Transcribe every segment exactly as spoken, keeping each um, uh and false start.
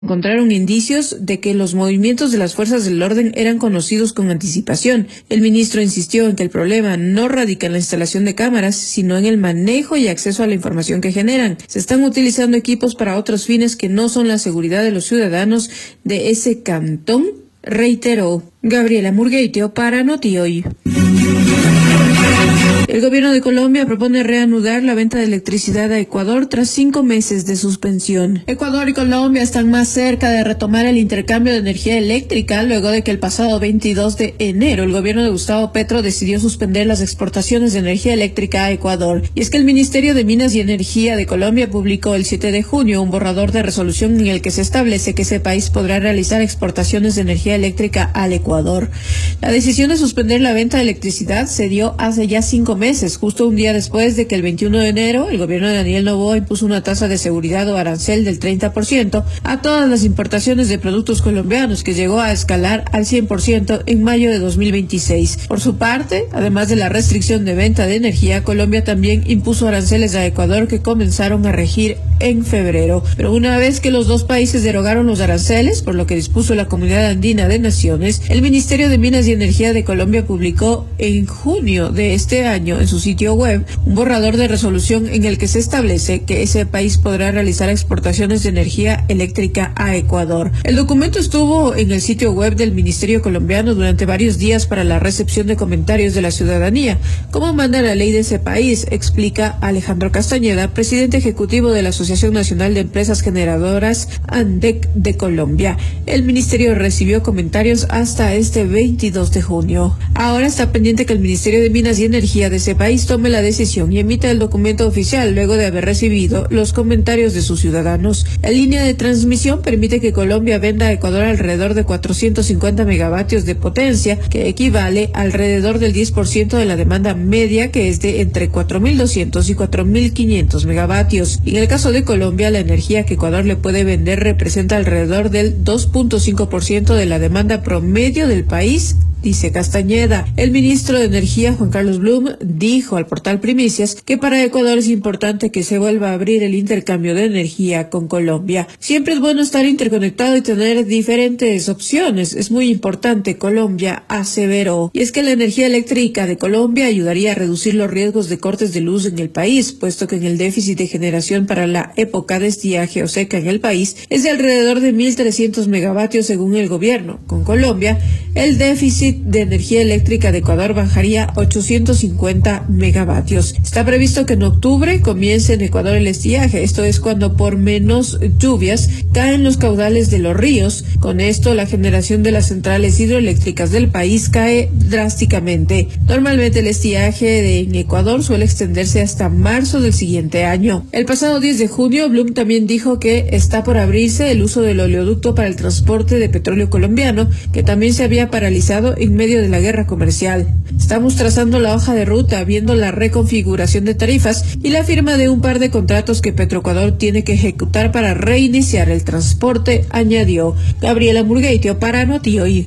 Encontraron indicios de que los movimientos de las fuerzas del orden eran conocidos con anticipación. El ministro insistió en que el problema no radica en la instalación de cámaras, sino en el manejo y acceso a la información que generan. Se están utilizando equipos para otros fines que no son la seguridad de los ciudadanos de ese cantón, reiteró. Gabriela Murgueitio para Notihoy. El gobierno de Colombia propone reanudar la venta de electricidad a Ecuador tras cinco meses de suspensión. Ecuador y Colombia están más cerca de retomar el intercambio de energía eléctrica luego de que el pasado veintidós de enero el gobierno de Gustavo Petro decidió suspender las exportaciones de energía eléctrica a Ecuador. Y es que el Ministerio de Minas y Energía de Colombia publicó el siete de junio un borrador de resolución en el que se establece que ese país podrá realizar exportaciones de energía eléctrica al Ecuador. La decisión de suspender la venta de electricidad se dio hace ya cinco meses, justo un día después de que el veintiuno de enero el gobierno de Daniel Noboa impuso una tasa de seguridad o arancel del treinta por ciento a todas las importaciones de productos colombianos, que llegó a escalar al cien por ciento en mayo de dos mil veintiséis. Por su parte, además de la restricción de venta de energía, Colombia también impuso aranceles a Ecuador que comenzaron a regir en febrero. Pero una vez que los dos países derogaron los aranceles, por lo que dispuso la Comunidad Andina de Naciones, el Ministerio de Minas y Energía de Colombia publicó en junio de este año en su sitio web un borrador de resolución en el que se establece que ese país podrá realizar exportaciones de energía eléctrica a Ecuador. El documento estuvo en el sitio web del Ministerio colombiano durante varios días para la recepción de comentarios de la ciudadanía, como manda la ley de ese país, explica Alejandro Castañeda, presidente ejecutivo de la Asociación Nacional de Empresas Generadoras ANDEC de Colombia. El ministerio recibió comentarios hasta este veintidós de junio. Ahora está pendiente que el Ministerio de Minas y Energía de ese país tome la decisión y emita el documento oficial luego de haber recibido los comentarios de sus ciudadanos. La línea de transmisión permite que Colombia venda a Ecuador alrededor de cuatrocientos cincuenta megavatios de potencia, que equivale a alrededor del diez por ciento de la demanda media, que es de entre cuatro mil doscientos y cuatro mil quinientos megavatios. Y en el caso de Colombia, la energía que Ecuador le puede vender representa alrededor del dos punto cinco por ciento de la demanda promedio del país, dice Castañeda. El ministro de Energía, Juan Carlos Blum, dijo al portal Primicias que para Ecuador es importante que se vuelva a abrir el intercambio de energía con Colombia. Siempre es bueno estar interconectado y tener diferentes opciones. Es muy importante, Colombia aseveró. Y es que la energía eléctrica de Colombia ayudaría a reducir los riesgos de cortes de luz en el país, puesto que en el déficit de generación para la época de estiaje o seca en el país es de alrededor de mil trescientos megavatios según el gobierno. Con Colombia, el déficit de energía eléctrica de Ecuador bajaría a ochocientos cincuenta megavatios. Está previsto que en octubre comience en Ecuador el estiaje, esto es cuando por menos lluvias caen los caudales de los ríos. Con esto la generación de las centrales hidroeléctricas del país cae drásticamente. Normalmente el estiaje de, en Ecuador suele extenderse hasta marzo del siguiente año. El pasado diez de junio, Blum también dijo que está por abrirse el uso del oleoducto para el transporte de petróleo colombiano, que también se había paralizado en medio de la guerra comercial. Estamos trazando la hoja de ruta, viendo la reconfiguración de tarifas y la firma de un par de contratos que Petroecuador tiene que ejecutar para reiniciar el transporte, añadió. Gabriela Murgueitio para Notihoy.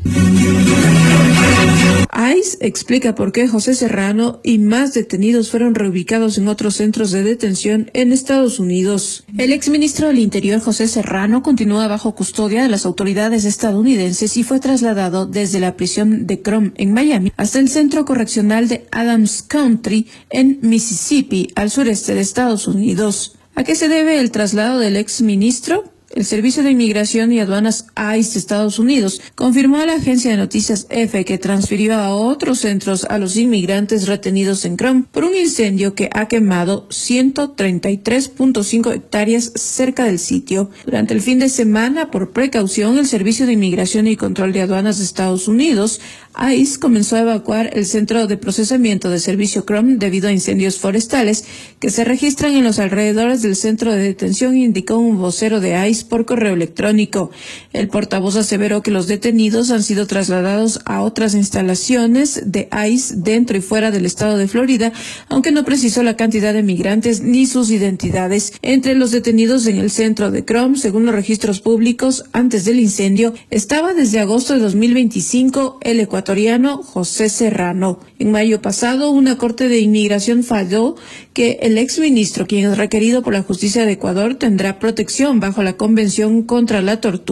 I C E explica por qué José Serrano y más detenidos fueron reubicados en otros centros de detención en Estados Unidos. El exministro del Interior, José Serrano, continúa bajo custodia de las autoridades estadounidenses y fue trasladado desde la prisión de Crom en Miami hasta el centro correccional de Adams Country en Mississippi, al sureste de Estados Unidos. ¿A qué se debe el traslado del exministro? El Servicio de Inmigración y Aduanas I C E de Estados Unidos confirmó a la agencia de noticias EFE que transfirió a otros centros a los inmigrantes retenidos en Crom por un incendio que ha quemado ciento treinta y tres punto cinco hectáreas cerca del sitio. Durante el fin de semana, por precaución, el Servicio de Inmigración y Control de Aduanas de Estados Unidos I C E comenzó a evacuar el centro de procesamiento de servicio Crom debido a incendios forestales que se registran en los alrededores del centro de detención, indicó un vocero de I C E por correo electrónico. El portavoz aseveró que los detenidos han sido trasladados a otras instalaciones de I C E dentro y fuera del estado de Florida, aunque no precisó la cantidad de migrantes ni sus identidades. Entre los detenidos en el centro de Crom, según los registros públicos, antes del incendio, estaba desde agosto de dos mil veinticinco el ecuatoriano José Serrano. En mayo pasado, una corte de inmigración falló que el exministro, quien es requerido por la justicia de Ecuador, tendrá protección bajo la Convención Convención contra la Tortura.